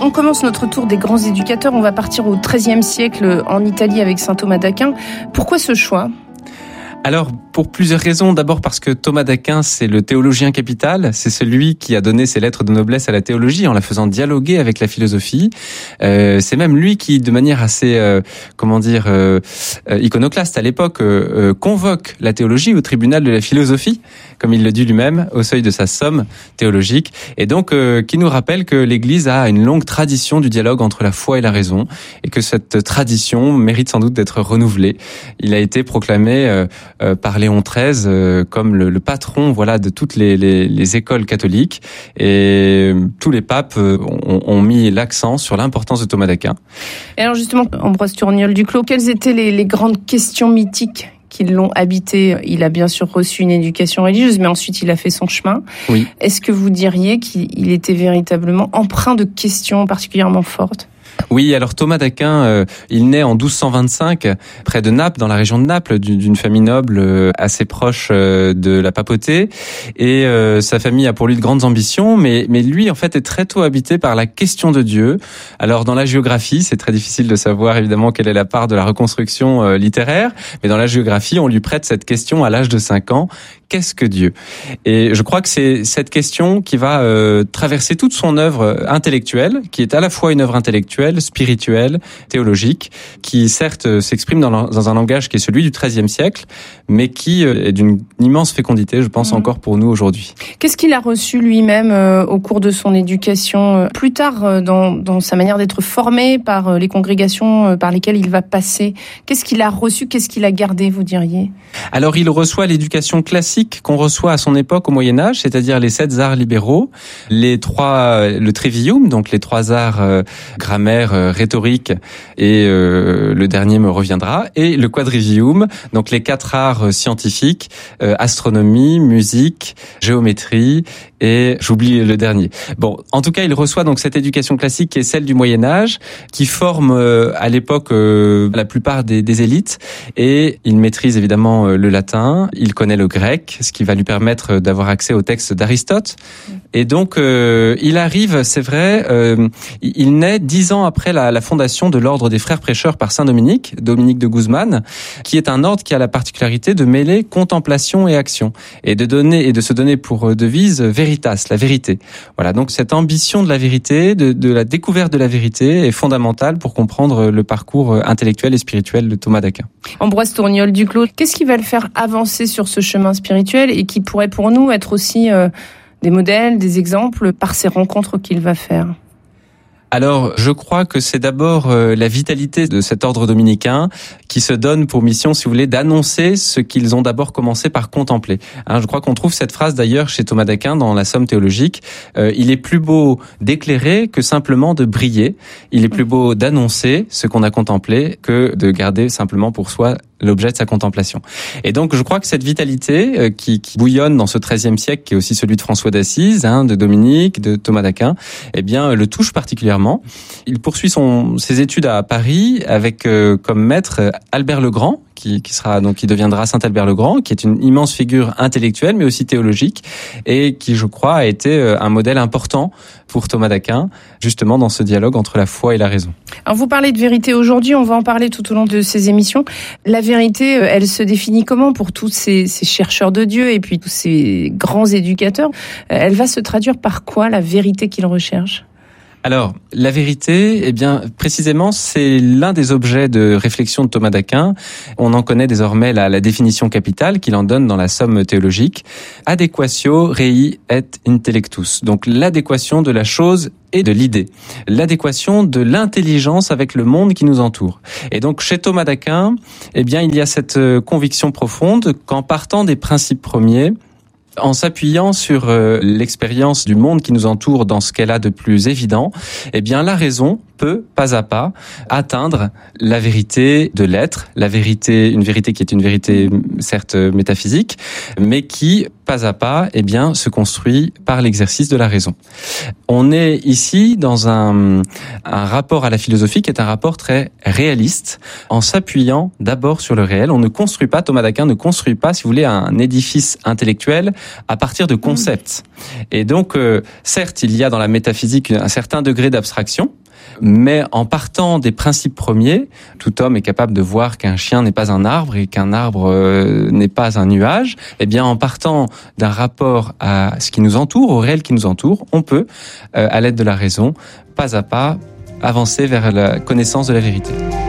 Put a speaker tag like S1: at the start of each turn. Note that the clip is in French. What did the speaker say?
S1: On commence notre tour des grands éducateurs. On va partir au XIIIe siècle en Italie avec saint Thomas d'Aquin. Pourquoi ce choix ?
S2: Alors, pour plusieurs raisons. D'abord parce que Thomas d'Aquin, c'est le théologien capital. C'est celui qui a donné ses lettres de noblesse à la théologie en la faisant dialoguer avec la philosophie. C'est même lui qui, de manière assez, iconoclaste à l'époque, convoque la théologie au tribunal de la philosophie, comme il le dit lui-même, au seuil de sa somme théologique. Et donc, qui nous rappelle que l'Église a une longue tradition du dialogue entre la foi et la raison, et que cette tradition mérite sans doute d'être renouvelée. Il a été proclamé par Léon XIII comme le patron, voilà, de toutes les écoles catholiques, et tous les papes ont mis l'accent sur l'importance de Thomas d'Aquin.
S1: Et alors justement, Ambroise Tourniol-Duclos, quelles étaient les grandes questions mythiques qui l'ont habité? Il a bien sûr reçu une éducation religieuse, mais ensuite il a fait son chemin.
S2: Oui.
S1: Est-ce que vous diriez qu'il était véritablement empreint de questions particulièrement fortes?
S2: Oui, alors Thomas d'Aquin, il naît en 1225 près de Naples, dans la région de Naples, d'une famille noble assez proche de la papauté, et sa famille a pour lui de grandes ambitions, mais lui en fait est très tôt habité par la question de Dieu. Alors dans la géographie, c'est très difficile de savoir évidemment quelle est la part de la reconstruction littéraire, mais dans la géographie, on lui prête cette question à l'âge de 5 ans. Qu'est-ce que Dieu ? Et je crois que c'est cette question qui va traverser toute son œuvre intellectuelle, qui est à la fois une œuvre intellectuelle, spirituelle, théologique, qui certes s'exprime dans un langage qui est celui du XIIIe siècle, mais qui est d'une immense fécondité, je pense, encore pour nous aujourd'hui.
S1: Qu'est-ce qu'il a reçu lui-même au cours de son éducation, plus tard dans sa manière d'être formé par les congrégations par lesquelles il va passer? Qu'est-ce qu'il a reçu, qu'est-ce qu'il a gardé, vous diriez?
S2: Alors il reçoit l'éducation classique qu'on reçoit à son époque au Moyen-Âge, c'est-à-dire les 7 arts libéraux, le trivium, donc les 3 arts grammaire, rhétorique, et le dernier me reviendra, et le quadrivium, donc les 4 arts scientifiques, astronomie, musique, géométrie, et j'oublie le dernier. Bon, en tout cas, il reçoit donc cette éducation classique qui est celle du Moyen-Âge, qui forme à l'époque la plupart des élites, et il maîtrise évidemment le latin, il connaît le grec, ce qui va lui permettre d'avoir accès aux textes d'Aristote. Et donc, il arrive, c'est vrai, il naît 10 ans après la fondation de l'ordre des frères prêcheurs par saint Dominique de Guzman, qui est un ordre qui a la particularité de mêler contemplation et action, et de se donner pour devise veritas, la vérité. Voilà, donc cette ambition de la vérité, de la découverte de la vérité est fondamentale pour comprendre le parcours intellectuel et spirituel de Thomas d'Aquin.
S1: Ambroise Tourniol-Duclos, qu'est-ce qui va le faire avancer sur ce chemin spirituel et qui pourrait pour nous être aussi des modèles, des exemples par ces rencontres qu'il va faire?
S2: Alors, je crois que c'est d'abord la vitalité de cet ordre dominicain qui se donne pour mission, si vous voulez, d'annoncer ce qu'ils ont d'abord commencé par contempler. Je crois qu'on trouve cette phrase d'ailleurs chez Thomas d'Aquin dans la Somme théologique. Il est plus beau d'éclairer que simplement de briller. Il est plus beau d'annoncer ce qu'on a contemplé que de garder simplement pour soi l'objet de sa contemplation. Et donc, je crois que cette vitalité qui bouillonne dans ce XIIIe siècle, qui est aussi celui de François d'Assise, de Dominique, de Thomas d'Aquin, eh bien, le touche particulièrement. Il poursuit ses études à Paris avec comme maître Albert le Grand, qui deviendra Saint Albert le Grand, qui est une immense figure intellectuelle, mais aussi théologique, et qui, je crois, a été un modèle important pour Thomas d'Aquin, justement dans ce dialogue entre la foi et la raison.
S1: Alors, vous parlez de vérité aujourd'hui, on va en parler tout au long de ces émissions. La vérité, elle se définit comment pour tous ces chercheurs de Dieu et puis tous ces grands éducateurs? Elle va se traduire par quoi, la vérité qu'ils recherchent?
S2: Alors, la vérité, eh bien, précisément, c'est l'un des objets de réflexion de Thomas d'Aquin. On en connaît désormais la définition capitale qu'il en donne dans la Somme théologique. Adequatio rei et intellectus. Donc, l'adéquation de la chose et de l'idée. L'adéquation de l'intelligence avec le monde qui nous entoure. Et donc, chez Thomas d'Aquin, eh bien, il y a cette conviction profonde qu'en partant des principes premiers, en s'appuyant sur l'expérience du monde qui nous entoure dans ce qu'elle a de plus évident, eh bien la raison peut, pas à pas, atteindre la vérité de l'être, une vérité qui est une vérité certes métaphysique, mais qui, pas à pas, eh bien, se construit par l'exercice de la raison. On est ici dans un rapport à la philosophie qui est un rapport très réaliste, en s'appuyant d'abord sur le réel. On ne construit pas, Thomas d'Aquin ne construit pas, si vous voulez, un édifice intellectuel à partir de concepts. Et donc, certes, il y a dans la métaphysique un certain degré d'abstraction, mais en partant des principes premiers, tout homme est capable de voir qu'un chien n'est pas un arbre et qu'un arbre n'est pas un nuage. Eh bien, en partant d'un rapport à ce qui nous entoure, au réel qui nous entoure, on peut, à l'aide de la raison, pas à pas, avancer vers la connaissance de la vérité.